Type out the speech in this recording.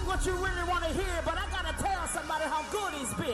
what you really want to hear, but I gotta tell somebody how good he's been.